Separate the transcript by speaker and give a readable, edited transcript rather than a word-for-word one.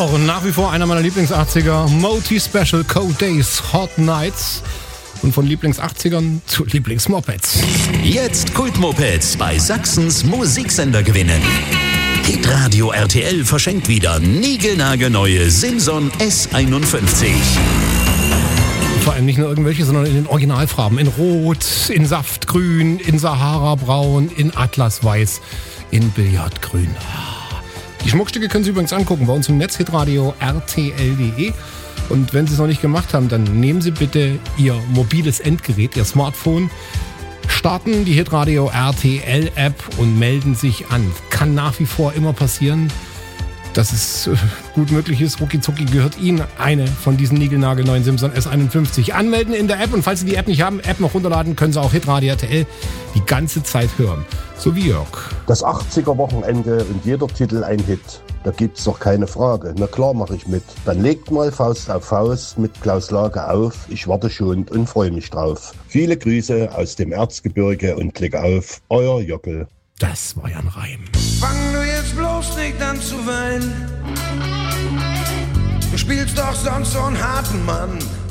Speaker 1: auch nach wie vor einer meiner Lieblings-80er. Moti Special, Cold Days, Hot Nights. Und von Lieblings-80ern zu Lieblings-Mopeds.
Speaker 2: Jetzt Kultmopeds bei Sachsens Musiksender gewinnen. Hitradio RTL verschenkt wieder niegelnagelneue Simson S51.
Speaker 1: Vor allem nicht nur irgendwelche, sondern in den Originalfarben. In Rot, in Saftgrün, in Sahara-Braun, in Atlasweiß, in Billardgrün. Die Schmuckstücke können Sie übrigens angucken bei uns im Netz hitradio rtl.de. Und wenn Sie es noch nicht gemacht haben, dann nehmen Sie bitte Ihr mobiles Endgerät, Ihr Smartphone, starten die Hitradio RTL App und melden sich an. Kann nach wie vor immer passieren, dass es gut möglich ist. Rucki-zucki gehört Ihnen eine von diesen niegelnagelneuen Simson S51. Anmelden in der App und falls Sie die App nicht haben, App noch runterladen, können Sie auch Hitradio RTL die ganze Zeit hören. So wie Jörg.
Speaker 3: Das 80er-Wochenende und jeder Titel ein Hit. Da gibt's doch keine Frage. Na klar mache ich mit. Dann legt mal Faust auf Faust mit Klaus Lage auf. Ich warte schon und freue mich drauf. Viele Grüße aus dem Erzgebirge und Klick auf. Euer Jockel.
Speaker 1: Das war ja ein Reim.
Speaker 4: Fang du jetzt bloß nicht an zu weinen. Du spielst doch sonst so einen harten Mann.